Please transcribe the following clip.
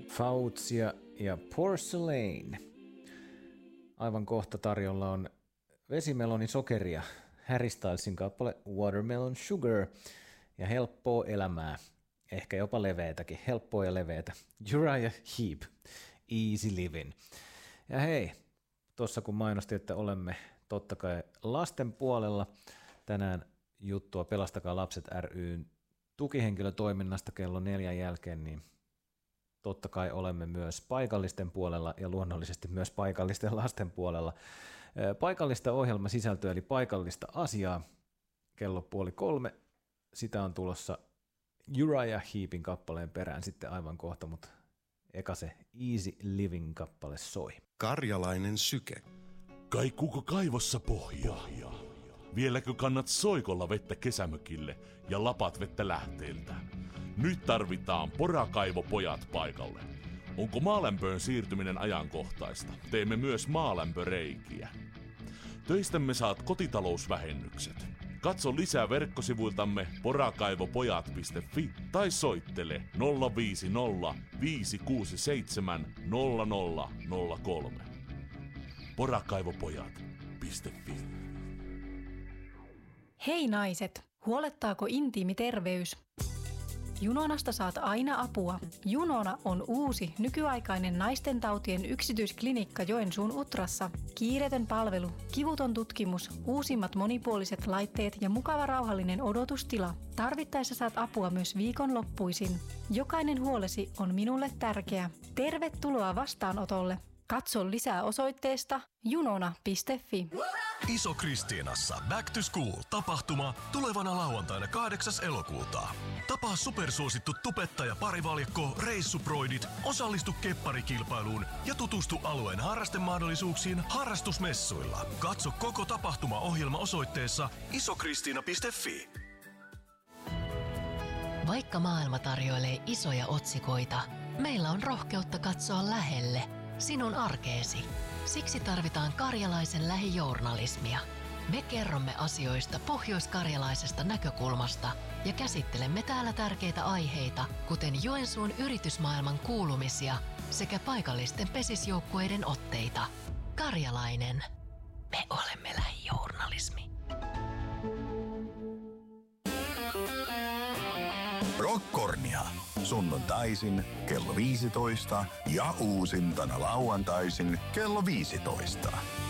Fautsia ja Porcelain. Aivan kohta tarjolla on Vesimelonin sokeria, Harry Stylesin kappale Watermelon Sugar ja helppoa elämää, ehkä jopa leveätäkin, helppoa ja leveätä, Uriah Heep, Easy Living. Ja hei, tuossa kun mainostin, että olemme totta kai lasten puolella, tänään juttua Pelastakaa lapset ry:n tukihenkilötoiminnasta kello 4 jälkeen, niin totta kai olemme myös paikallisten puolella ja luonnollisesti myös paikallisten lasten puolella. Paikallista ohjelmasisältöä eli paikallista asiaa kello 2:30. Sitä on tulossa Uriah Heepin kappaleen perään sitten aivan kohta, mutta eka se Easy Living kappale soi. Karjalainen syke. Kaikuuko kaivossa pohjaa? Vieläkö kannat soikolla vettä kesämökille ja lapat vettä lähteeltä? Nyt tarvitaan porakaivopojat paikalle. Onko maalämpöön siirtyminen ajankohtaista? Teemme myös maalämpöreikiä. Töistämme saat kotitalousvähennykset. Katso lisää verkkosivuiltamme porakaivopojat.fi tai soittele 050 567 0003. Porakaivopojat.fi. Hei naiset, huolettaako intiimi terveys? Junonasta saat aina apua. Junona on uusi, nykyaikainen naistentautien yksityisklinikka Joensuun Utrassa. Kiireetön palvelu, kivuton tutkimus, uusimmat monipuoliset laitteet ja mukava rauhallinen odotustila. Tarvittaessa saat apua myös viikonloppuisin. Jokainen huolesi on minulle tärkeä. Tervetuloa vastaanotolle. Katso lisää osoitteesta junona.fi. Iso Kristiinassa Back to School-tapahtuma tulevana lauantaina 8. elokuuta. Tapaa supersuosittu tubettaja parivaljakko Reissuproidit, osallistu kepparikilpailuun ja tutustu alueen harrastemahdollisuuksiin harrastusmessuilla. Katso koko tapahtumaohjelma osoitteessa isokristiina.fi. Vaikka maailma tarjoilee isoja otsikoita, meillä on rohkeutta katsoa lähelle sinun arkeesi. Siksi tarvitaan karjalaisen lähijournalismia. Me kerromme asioista pohjoiskarjalaisesta näkökulmasta ja käsittelemme täällä tärkeitä aiheita, kuten Joensuun yritysmaailman kuulumisia sekä paikallisten pesisjoukkueiden otteita. Karjalainen. Me olemme lähijournalismi. Rockkornia. Sunnuntaisin kello 15 ja uusintana lauantaisin kello 15.